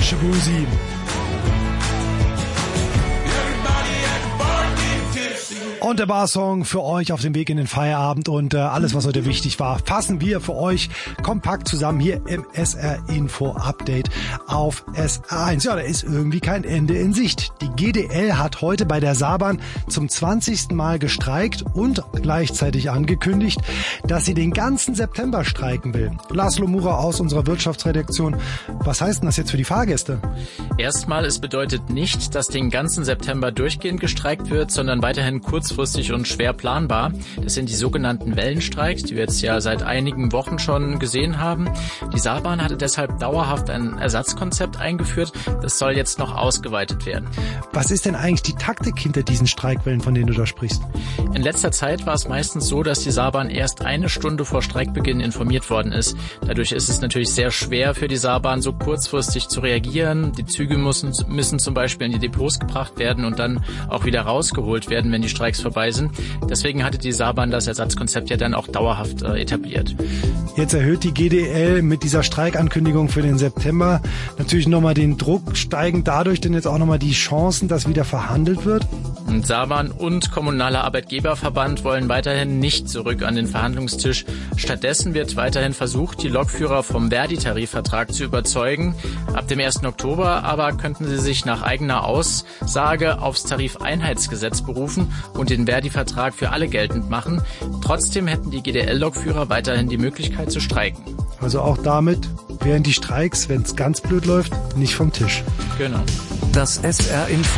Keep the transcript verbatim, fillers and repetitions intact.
Shibusi. Und der Barsong für euch auf dem Weg in den Feierabend und äh, alles, was heute wichtig war, fassen wir für euch kompakt zusammen hier im S R Info Update auf S R eins. Ja, da ist irgendwie kein Ende in Sicht. Die G D L hat heute bei der Saarbahn zum zwanzigsten Mal gestreikt und gleichzeitig angekündigt, dass sie den ganzen September streiken will. Laszlo Murer aus unserer Wirtschaftsredaktion. Was heißt denn das jetzt für die Fahrgäste? Erstmal, es bedeutet nicht, dass den ganzen September durchgehend gestreikt wird, sondern weiterhin kurzfristig und schwer planbar. Das sind die sogenannten Wellenstreiks, die wir jetzt ja seit einigen Wochen schon gesehen haben. Die Saarbahn hatte deshalb dauerhaft ein Ersatzkonzept eingeführt. Das soll jetzt noch ausgeweitet werden. Was ist denn eigentlich die Taktik hinter diesen Streikwellen, von denen du da sprichst? In letzter Zeit war es meistens so, dass die Saarbahn erst eine Stunde vor Streikbeginn informiert worden ist. Dadurch ist es natürlich sehr schwer für die Saarbahn, so kurzfristig zu reagieren. Die Züge müssen, müssen zum Beispiel in die Depots gebracht werden und dann auch wieder rausgeholt werden, wenn die Streiks vorbei sind. Deswegen hatte die Saarbahn das Ersatzkonzept ja dann auch dauerhaft äh, etabliert. Jetzt erhöht die G D L mit dieser Streikankündigung für den September natürlich nochmal den Druck. Steigen dadurch denn jetzt auch nochmal die Chancen, dass wieder verhandelt wird? Und Saarbahn und Kommunaler Arbeitgeberverband wollen weiterhin nicht zurück an den Verhandlungstisch. Stattdessen wird weiterhin versucht, die Lokführer vom Verdi-Tarifvertrag zu überzeugen. Ab dem ersten Oktober aber könnten sie sich nach eigener Aussage aufs Tarifeinheitsgesetz berufen und den Verdi-Vertrag für alle geltend machen. Trotzdem hätten die G D L-Lokführer weiterhin die Möglichkeit zu streiken. Also auch damit wären die Streiks, wenn es ganz blöd läuft, nicht vom Tisch. Genau. Das S R Info